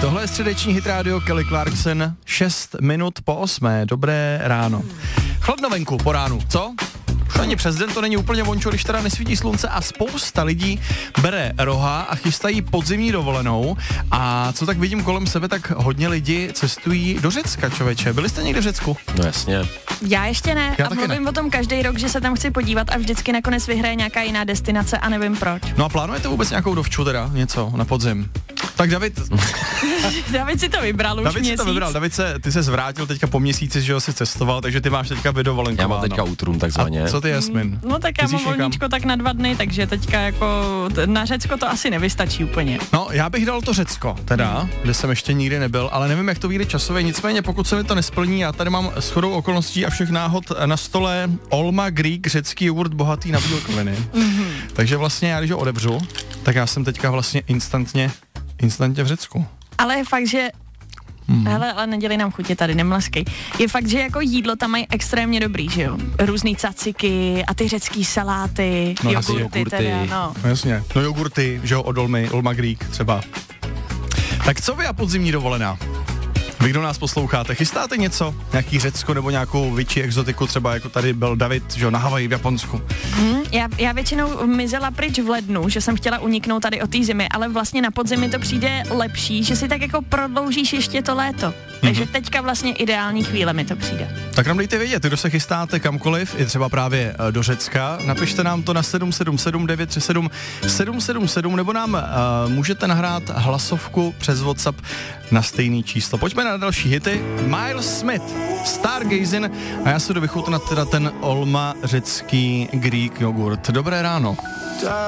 Tohle je středeční hit rádio Kelly Clarkson, 6 minut po 8. Dobré ráno. Chladno venku po ránu, co? Už ani přes den to není úplně vončo, když teda nesvítí slunce a spousta lidí bere roha a chystají podzimní dovolenou. A co tak vidím kolem sebe, tak hodně lidí cestují do Řecka, člověče. Byli jste někde v Řecku? No jasně. Já ještě ne. Já a taky mluvím ne. o tom každý rok, že se tam chci podívat a vždycky nakonec vyhraje nějaká jiná destinace a nevím proč. No a plánujete vůbec nějakou dovču teda, něco na podzim? Tak David David si to vybral už David měsíc. si to vybral, ty se zvrátil teďka po měsíci, že jo, si cestoval, takže ty máš teďka Já mám teďka útrum takzvaně. A co ty, Jasmin? No tak já Ty mám jsi někam? volníčko tak na 2 dny, takže teďka jako na Řecko to asi nevystačí úplně. No, já bych dal to Řecko, teda, kde jsem ještě nikdy nebyl, ale nevím, jak to vyjde časově, nicméně pokud se mi to nesplní, já tady mám shodou okolností a všech náhod na stole Olma Greek, řecký jogurt bohatý na bílkoviny. Takže vlastně já, když ho odebřu, tak já jsem teďka vlastně instantně v Řecku. Ale je fakt, že hele, ale nedělej nám chutě tady, nemlaskej. Je fakt, že jako jídlo tam mají extrémně dobrý, že jo? Různý caciky a ty řecký saláty, No, jogurty teda, no. No jasně, no jogurty, že jo, od Olma Greek třeba. Tak co vy a podzimní dovolená? Vy, kdo nás posloucháte, chystáte něco? Nějaký Řecko nebo nějakou větší exotiku, třeba jako tady byl David, že jo, na Havaji v Japonsku? Já většinou mizela pryč v lednu, že jsem chtěla uniknout tady od té zimy, ale vlastně na podzim to přijde lepší, že si tak jako prodloužíš ještě to léto. Takže teďka vlastně ideální chvíle mi to přijde. Tak nám dejte vědět, kdo se chystáte kamkoliv, i třeba právě do Řecka. Napište nám to na 777 937 777 nebo nám můžete nahrát hlasovku přes WhatsApp na stejný číslo. Pojďme na další hity. Miles Smith, Stargazing a já se jdu vychutnat teda ten Olma řecký Greek jogurt. Dobré ráno.